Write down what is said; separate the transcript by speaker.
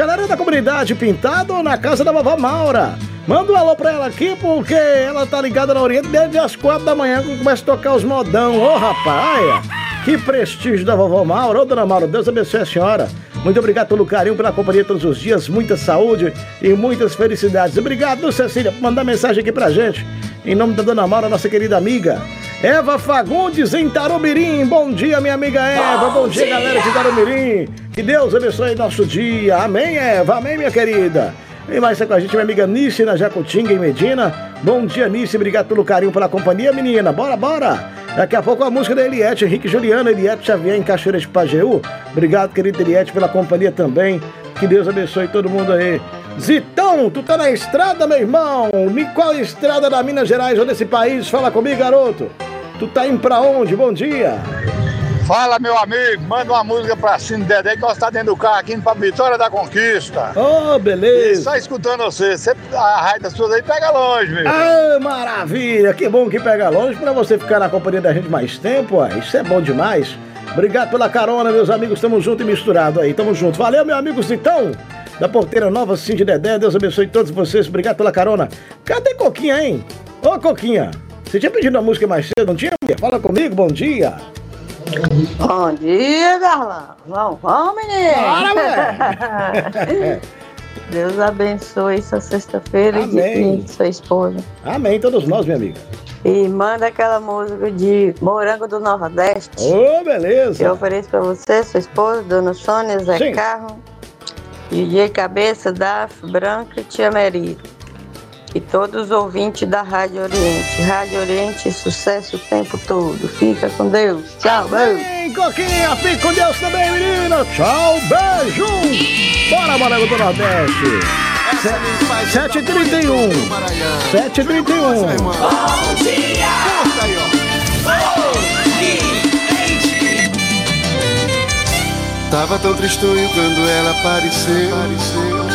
Speaker 1: Galera da comunidade Pintado na casa da vovó Maura. Manda um alô pra ela aqui, porque ela tá ligada na Oriente desde as 4 da manhã, quando começa a tocar os modão. Ô, rapaz, que prestígio da vovó Maura. Ô, dona Maura, Deus abençoe a senhora. Muito obrigado pelo carinho, pela companhia todos os dias, muita saúde e muitas felicidades. Obrigado, Cecília, por mandar mensagem aqui pra gente. Em nome da dona Maura, nossa querida amiga Eva Fagundes, em Tarumirim. Bom dia, minha amiga Eva. Bom dia, galera de Tarumirim. Que Deus abençoe nosso dia. Amém, Eva. Amém, minha querida. E mais com a gente, minha amiga Nice, na Jacutinga, em Medina. Bom dia, Nice. Obrigado pelo carinho, pela companhia, menina. Bora, bora. Daqui a pouco a música da Eliette, Henrique Juliano, Eliette Xavier, em Cachoeira de Pajeú. Obrigado, querida Eliette, pela companhia também. Que Deus abençoe todo mundo aí. Zitão, tu tá na estrada, meu irmão? Em qual estrada da Minas Gerais ou desse país? Fala comigo, garoto. Tu tá indo pra onde? Bom dia.
Speaker 2: Fala, meu amigo, manda uma música pra Cine Dedé, que nós tá dentro do carro aqui indo pra Vitória da Conquista.
Speaker 1: Ô, beleza.
Speaker 2: E só escutando você, a raia das suas aí pega longe, meu.
Speaker 1: Ah, maravilha, que bom que pega longe pra você ficar na companhia da gente mais tempo, ó. Isso é bom demais. Obrigado pela carona, meus amigos, tamo junto e misturado aí, tamo junto. Valeu, meu amigo Zitão, da Porteira Nova, Cine Dedé, Deus abençoe todos vocês, obrigado pela carona. Cadê Coquinha, hein? Ô, Coquinha, você tinha pedido a música mais cedo, não tinha? Fala comigo, bom dia.
Speaker 3: Bom dia, Darlan. Vamos, menino.
Speaker 1: Bora,
Speaker 3: Deus abençoe essa sexta-feira
Speaker 1: Amém.
Speaker 3: de sua esposa.
Speaker 1: Amém, todos nós, minha amiga.
Speaker 3: E manda aquela música de Morango do Nordeste.
Speaker 1: Ô, beleza.
Speaker 3: Eu ofereço pra você, sua esposa, Dona Sônia, Zé
Speaker 1: Sim.
Speaker 3: Carro, DJ Cabeça, Daf, Branca e Tia Meri. E todos os ouvintes da Rádio Oriente. Rádio Oriente, sucesso o tempo todo. Fica com Deus. Tchau, beijo.
Speaker 1: Amém, Coquinha, fica com Deus também, menina. Tchau, beijo. Bora, Morango do Nordeste. 7h31. 7h31.
Speaker 4: Bom dia!
Speaker 5: Tava tão tristonho quando ela apareceu.